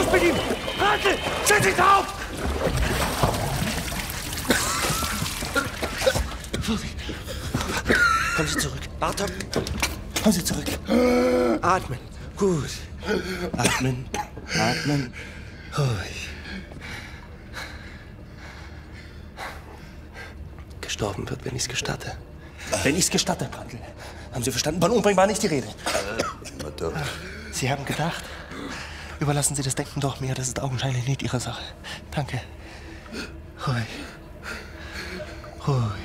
Schluss mit ihm! Radl! Setz dich auf! Vorsicht! Kommen Sie zurück. Bartok! Kommen Sie zurück. Atmen. Gut. Atmen. Atmen. Ruhig. Gestorben wird, wenn ich's gestatte. Wenn ich's gestatte, Brandl. Haben Sie verstanden? Von Umbringen war nicht die Rede. Sie haben gedacht? Überlassen Sie das Denken doch mir. Das ist augenscheinlich nicht Ihre Sache. Danke. Ruhig. Ruhig.